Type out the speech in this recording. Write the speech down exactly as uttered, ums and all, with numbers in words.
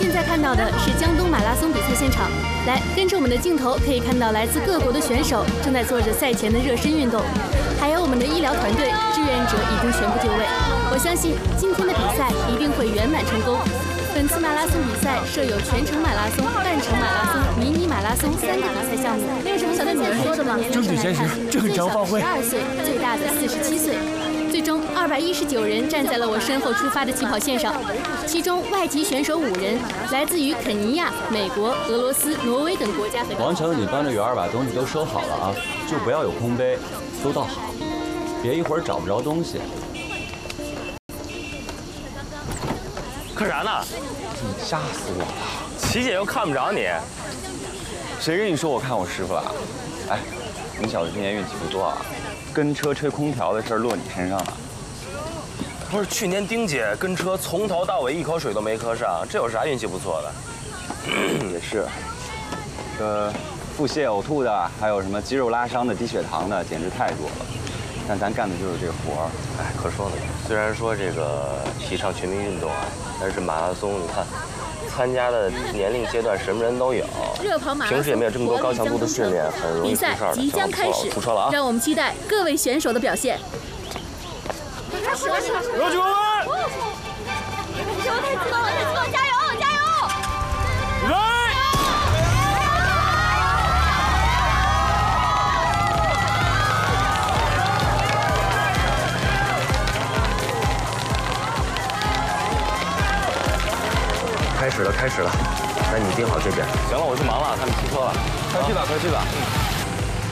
现在看到的是江东马拉松比赛现场，来跟着我们的镜头，可以看到来自各国的选手正在做着赛前的热身运动，还有我们的医疗团队、志愿者已经全部就位。我相信今天的比赛一定会圆满成功。本次马拉松比赛设有全程马拉松、半程马拉松、迷你马拉松三个比赛项目。没有什么小队们说的吗？ 争取先行，正常发挥。 十二岁，最大的四十七岁。最终，二百一十九人站在了我身后出发的起跑线上，其中外籍选手五人，来自于肯尼亚、美国、俄罗斯、挪威等国家。 王成，你帮着圆儿把东西都收好了啊，就不要有空杯，都倒好，别一会儿找不着东西。 干啥呢？ 你吓死我了！ 琪姐又看不着你， 谁跟你说我看我师傅了？哎，你小子今年运气不错啊，跟车吹空调的事儿落你身上了。 不是去年丁姐跟车从头到尾一口水都没喝上，这有啥运气不错的？ 也是，这腹泻呕吐的，还有什么肌肉拉伤的、低血糖的，简直太多了。但咱干的就是这个活儿。 哎，可说呢。虽然说这个提倡全民运动啊，但是马拉松你看，参加的年龄阶段什么人都有。 热跑马拉松， 平时也没有这么多高强度的训练，很容易比赛即将开始， 出车了啊！ 让我们期待各位选手的表现。开始了，开始了！ 有请我们！ 太激动了，太激动了！加油，加油！ 来！开始了，开始了，那你盯好这边。行了，我去忙了，他们出车了。快去吧，快去吧。